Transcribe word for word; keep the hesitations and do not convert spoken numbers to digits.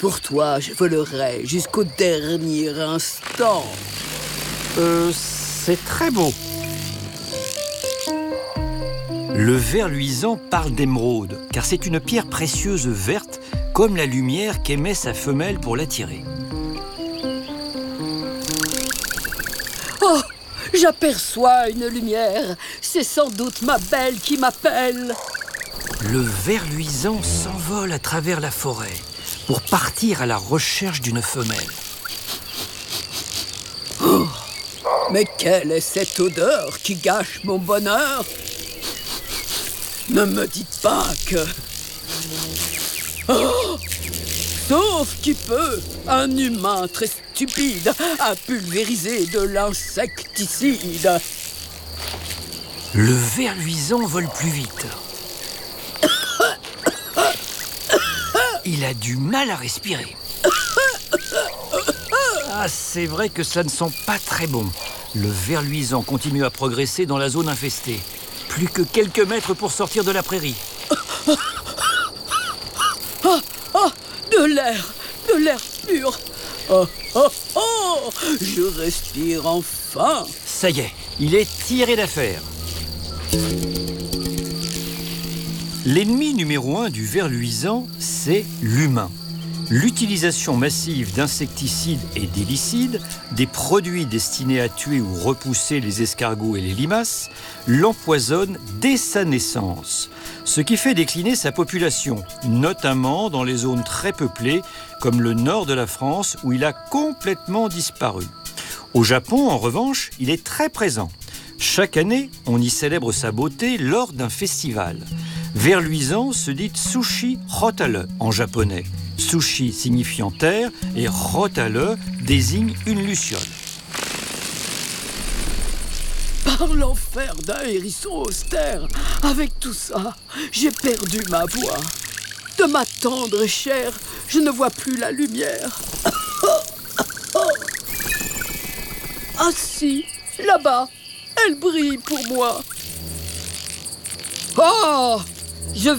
Pour toi, je volerai jusqu'au dernier instant. Euh, c'est très beau. Le ver luisant parle d'émeraude, car c'est une pierre précieuse verte, comme la lumière qu'émet sa femelle pour l'attirer. Oh, j'aperçois une lumière. C'est sans doute ma belle qui m'appelle. Le ver luisant s'envole à travers la forêt pour partir à la recherche d'une femelle. Oh, mais quelle est cette odeur qui gâche mon bonheur? Ne me dites pas que... Oh, sauf qui peut, un humain très stupide a pulvérisé de l'insecticide. Le ver luisant vole plus vite. Il a du mal à respirer. Ah, c'est vrai que ça ne sent pas très bon. Le ver luisant continue à progresser dans la zone infestée. Plus que quelques mètres pour sortir de la prairie. Oh, oh, de l'air, de l'air pur. Oh, oh, oh, je respire enfin. Ça y est, il est tiré d'affaire. L'ennemi numéro un du ver luisant, c'est l'humain. L'utilisation massive d'insecticides et d'hélicides, des produits destinés à tuer ou repousser les escargots et les limaces, l'empoisonne dès sa naissance, ce qui fait décliner sa population, notamment dans les zones très peuplées, comme le nord de la France, où il a complètement disparu. Au Japon, en revanche, il est très présent. Chaque année, on y célèbre sa beauté lors d'un festival. Ver luisant se dit Tsushi Rotale en japonais. Sushi signifiant terre et Rotale désigne une luciole. Par l'enfer d'un hérisson austère, avec tout ça, j'ai perdu ma voix. De ma tendre chair, je ne vois plus la lumière. Ah si, là-bas, elle brille pour moi. Oh, je